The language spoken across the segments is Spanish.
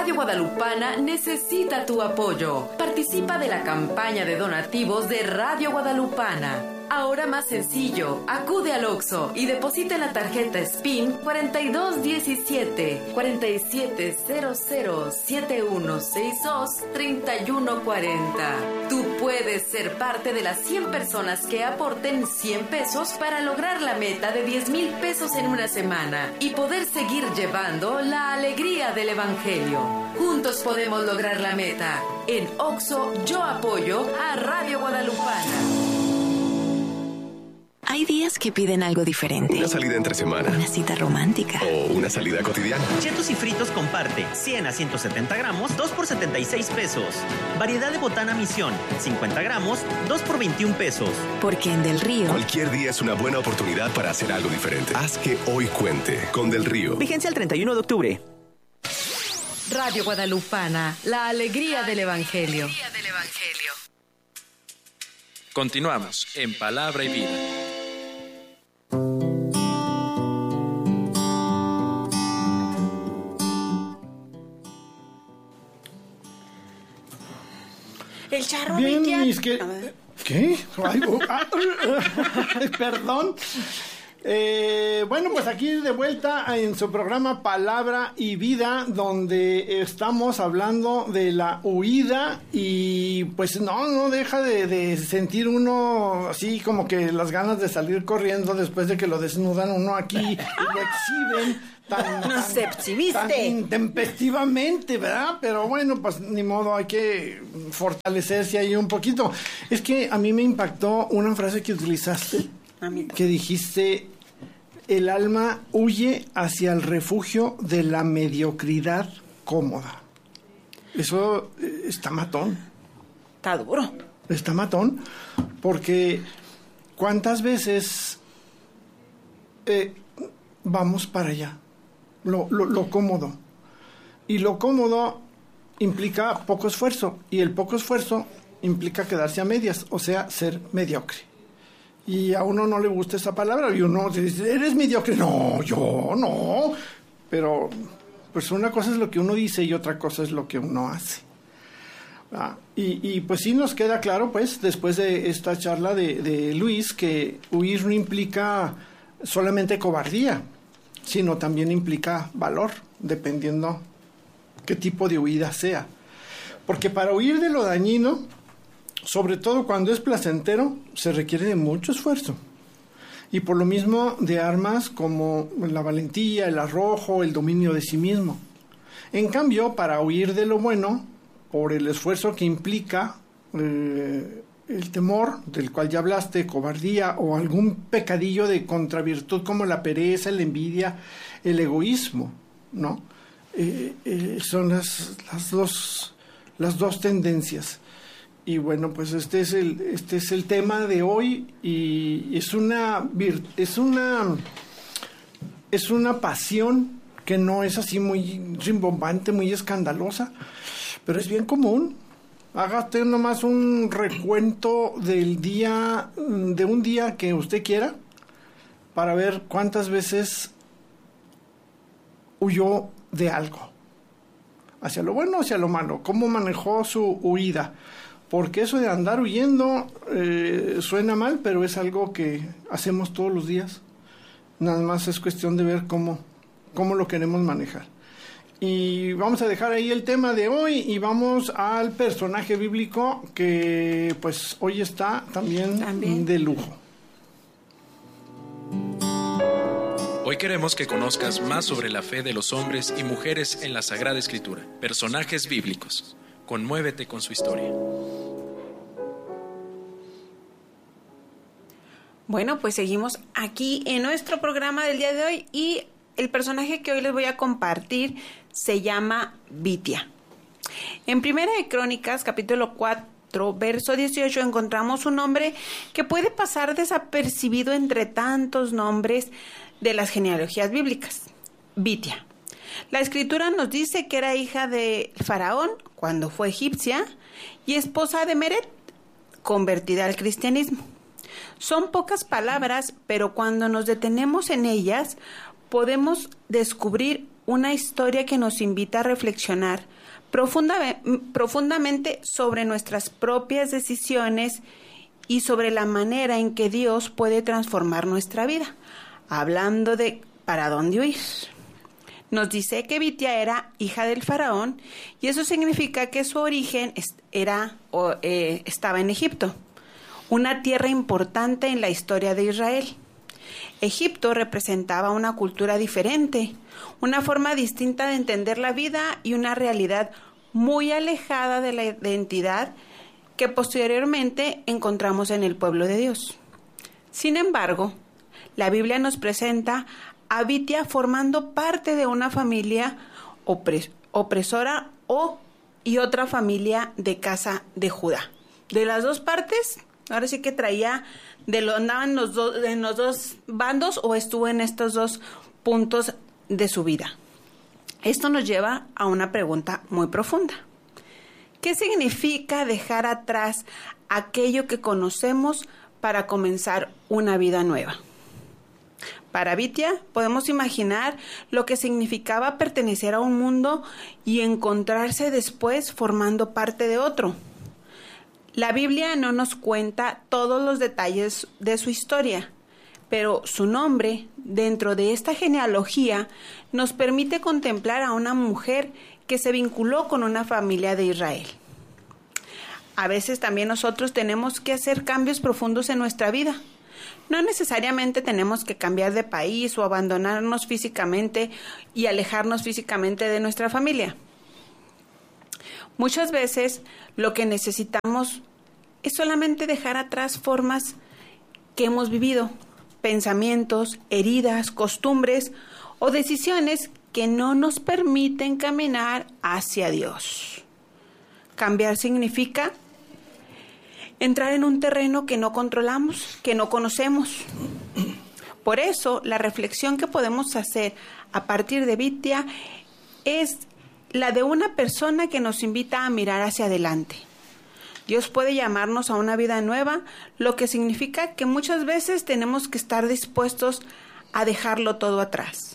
Radio Guadalupana necesita tu apoyo. Participa de la campaña de donativos de Radio Guadalupana. Ahora más sencillo, acude al Oxxo y deposita en la tarjeta SPIN 4217 4700 7162 3140. Tú puedes ser parte de las 100 personas que aporten 100 pesos para lograr la meta de 10,000 pesos en una semana y poder seguir llevando la alegría del Evangelio. Juntos podemos lograr la meta. En Oxxo, yo apoyo a Radio Guadalupana. Hay días que piden algo diferente. Una salida entre semana. Una cita romántica. O una salida cotidiana. Chetos y fritos comparte 100 a 170 gramos, 2 por 76 pesos. Variedad de botana Misión, 50 gramos, 2 por 21 pesos. Porque en Del Río... Cualquier día es una buena oportunidad para hacer algo diferente. Haz que hoy cuente con Del Río. Vigencia el 31 de octubre. Radio Guadalupana, la alegría del Evangelio. Continuamos en Palabra y Vida. El charro, Bien, mi tía. ¿Qué? Ay, perdón. Bueno, pues aquí de vuelta en su programa Palabra y Vida, donde estamos hablando de la huida y pues no deja de sentir uno así como que las ganas de salir corriendo después de que lo desnudan uno aquí y lo exhiben tan intempestivamente, ¿verdad? Pero bueno, pues ni modo, hay que fortalecerse ahí un poquito. Es que a mí me impactó una frase que utilizaste, que dijiste: el alma huye hacia el refugio de la mediocridad cómoda. Eso está matón. Está duro. Está matón, porque ¿cuántas veces vamos para allá? Lo cómodo. Y lo cómodo implica poco esfuerzo, y el poco esfuerzo implica quedarse a medias, o sea, ser mediocre. Y a uno no le gusta esa palabra, y uno dice: ¿eres mediocre? No, yo no. Pero pues una cosa es lo que uno dice y otra cosa es lo que uno hace. Y pues sí nos queda claro, pues, después de esta charla de Luis, que huir no implica solamente cobardía, sino también implica valor, dependiendo qué tipo de huida sea. Porque para huir de lo dañino, sobre todo cuando es placentero, se requiere de mucho esfuerzo. Y por lo mismo de armas como la valentía, el arrojo, el dominio de sí mismo. En cambio, para huir de lo bueno, por el esfuerzo que implica el temor, del cual ya hablaste, cobardía o algún pecadillo de contravirtud como la pereza, la envidia, el egoísmo, ¿no? Son las dos tendencias. Y bueno, pues este es el tema de hoy, y es una pasión que no es así muy rimbombante, muy escandalosa, pero es bien común. Hágate nomás un recuento de un día que usted quiera, para ver cuántas veces huyó de algo, hacia lo bueno o hacia lo malo, cómo manejó su huida. Porque eso de andar huyendo suena mal, pero es algo que hacemos todos los días. Nada más es cuestión de ver cómo lo queremos manejar. Y vamos a dejar ahí el tema de hoy y vamos al personaje bíblico que pues hoy está también de lujo. Hoy queremos que conozcas más sobre la fe de los hombres y mujeres en la Sagrada Escritura. Personajes bíblicos. Conmuévete con su historia. Bueno, pues seguimos aquí en nuestro programa del día de hoy, y el personaje que hoy les voy a compartir se llama Bitia. En Primera de Crónicas, capítulo 4, verso 18, encontramos un nombre que puede pasar desapercibido entre tantos nombres de las genealogías bíblicas: Bitia. La escritura nos dice que era hija de Faraón cuando fue egipcia y esposa de Meret, convertida al cristianismo. Son pocas palabras, pero cuando nos detenemos en ellas, podemos descubrir una historia que nos invita a reflexionar profundamente sobre nuestras propias decisiones y sobre la manera en que Dios puede transformar nuestra vida, hablando de para dónde huir. Nos dice que Bitia era hija del faraón y eso significa que su origen estaba en Egipto, una tierra importante en la historia de Israel. Egipto representaba una cultura diferente, una forma distinta de entender la vida y una realidad muy alejada de la identidad que posteriormente encontramos en el pueblo de Dios. Sin embargo, la Biblia nos presenta a Bitia formando parte de una familia opresora y otra familia de casa de Judá. De las dos partes, ahora sí que andaban en los dos bandos o estuvo en estos dos puntos de su vida. Esto nos lleva a una pregunta muy profunda. ¿Qué significa dejar atrás aquello que conocemos para comenzar una vida nueva? Para Bitia podemos imaginar lo que significaba pertenecer a un mundo y encontrarse después formando parte de otro. La Biblia no nos cuenta todos los detalles de su historia, pero su nombre, dentro de esta genealogía, nos permite contemplar a una mujer que se vinculó con una familia de Israel. A veces también nosotros tenemos que hacer cambios profundos en nuestra vida. No necesariamente tenemos que cambiar de país o abandonarnos físicamente y alejarnos físicamente de nuestra familia. Muchas veces lo que necesitamos es solamente dejar atrás formas que hemos vivido, pensamientos, heridas, costumbres o decisiones que no nos permiten caminar hacia Dios. Cambiar significa entrar en un terreno que no controlamos, que no conocemos. Por eso, la reflexión que podemos hacer a partir de Bitia es la de una persona que nos invita a mirar hacia adelante. Dios puede llamarnos a una vida nueva, lo que significa que muchas veces tenemos que estar dispuestos a dejarlo todo atrás.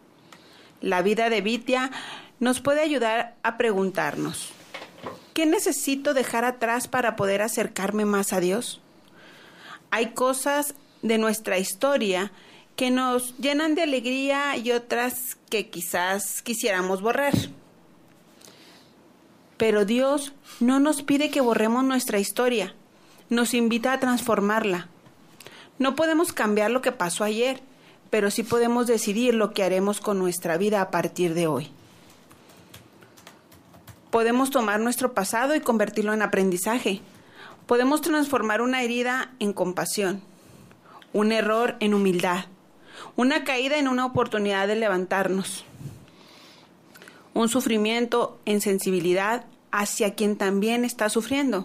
La vida de Bitia nos puede ayudar a preguntarnos: ¿qué necesito dejar atrás para poder acercarme más a Dios? Hay cosas de nuestra historia que nos llenan de alegría y otras que quizás quisiéramos borrar. Pero Dios no nos pide que borremos nuestra historia, nos invita a transformarla. No podemos cambiar lo que pasó ayer, pero sí podemos decidir lo que haremos con nuestra vida a partir de hoy. Podemos tomar nuestro pasado y convertirlo en aprendizaje. Podemos transformar una herida en compasión, un error en humildad, una caída en una oportunidad de levantarnos, un sufrimiento en sensibilidad hacia quien también está sufriendo.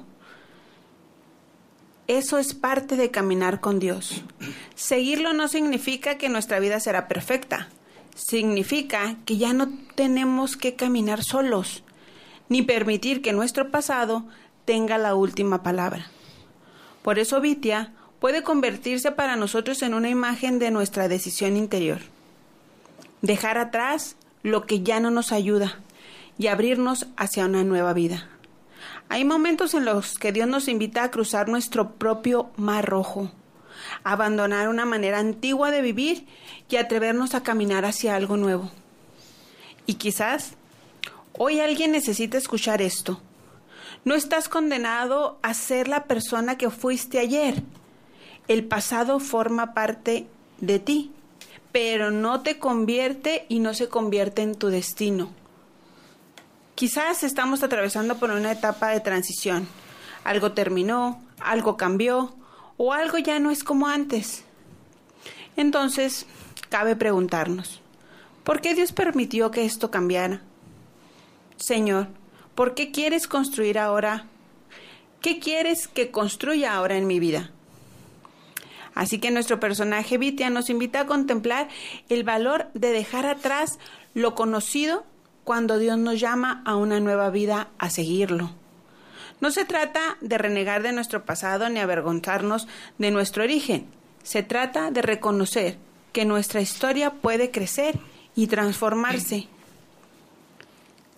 Eso es parte de caminar con Dios. Seguirlo no significa que nuestra vida será perfecta. Significa que ya no tenemos que caminar solos, ni permitir que nuestro pasado tenga la última palabra. Por eso Bitia puede convertirse para nosotros en una imagen de nuestra decisión interior. Dejar atrás lo que ya no nos ayuda y abrirnos hacia una nueva vida. Hay momentos en los que Dios nos invita a cruzar nuestro propio mar rojo, a abandonar una manera antigua de vivir y atrevernos a caminar hacia algo nuevo. Y quizás hoy alguien necesita escuchar esto. No estás condenado a ser la persona que fuiste ayer. El pasado forma parte de ti, pero no te convierte y no se convierte en tu destino. Quizás estamos atravesando por una etapa de transición. Algo terminó, algo cambió o algo ya no es como antes. Entonces, cabe preguntarnos, ¿por qué Dios permitió que esto cambiara? Señor, ¿por qué quieres construir ahora? ¿Qué quieres que construya ahora en mi vida? Así que nuestro personaje Bitia nos invita a contemplar el valor de dejar atrás lo conocido cuando Dios nos llama a una nueva vida a seguirlo. No se trata de renegar de nuestro pasado ni avergonzarnos de nuestro origen. Se trata de reconocer que nuestra historia puede crecer y transformarse.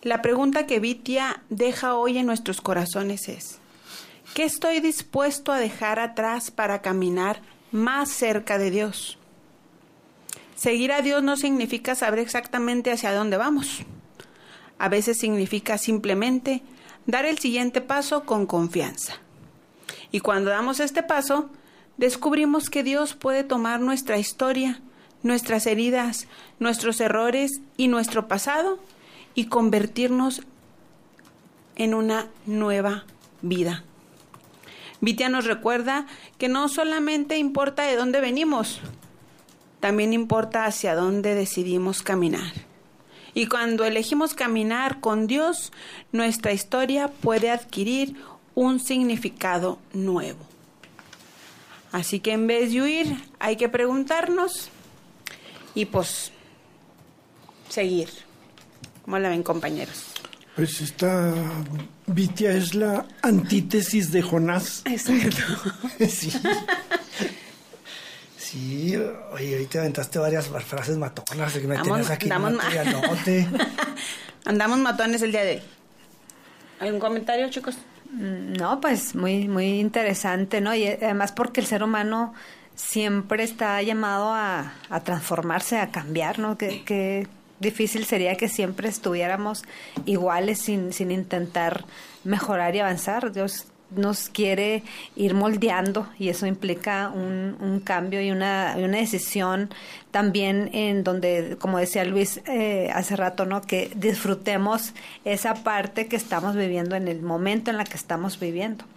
La pregunta que Vitia deja hoy en nuestros corazones es: ¿qué estoy dispuesto a dejar atrás para caminar más cerca de Dios? Seguir a Dios no significa saber exactamente hacia dónde vamos. A veces significa simplemente dar el siguiente paso con confianza. Y cuando damos este paso, descubrimos que Dios puede tomar nuestra historia, nuestras heridas, nuestros errores y nuestro pasado y convertirnos en una nueva vida. Vitia nos recuerda que no solamente importa de dónde venimos, también importa hacia dónde decidimos caminar. Y cuando elegimos caminar con Dios, nuestra historia puede adquirir un significado nuevo. Así que en vez de huir, hay que preguntarnos y pues seguir. ¿Cómo la ven, compañeros? Pues esta Vitia es la antítesis de Jonás. Exacto. Sí. Sí, oye, ahorita aventaste varias frases matonas que me tenías aquí. Andamos matones el día de hoy. ¿Algún comentario, chicos? No, pues muy, muy interesante, ¿no? Y además porque el ser humano siempre está llamado a transformarse, a cambiar, ¿no? Que difícil sería que siempre estuviéramos iguales sin intentar mejorar y avanzar. Dios nos quiere ir moldeando y eso implica un cambio y una decisión también en donde, como decía Luis hace rato, ¿no? Que disfrutemos esa parte que estamos viviendo en el momento en la que estamos viviendo.